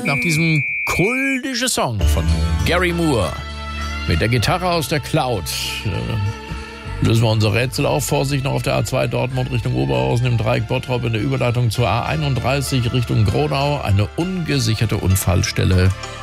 nach diesem kultischen Song von Gary Moore mit der Gitarre aus der Cloud lösen wir unser Rätsel auf. Vorsicht noch auf der A2 Dortmund Richtung Oberhausen im Dreieck Bottrop in der Überleitung zur A31 Richtung Gronau. Eine ungesicherte Unfallstelle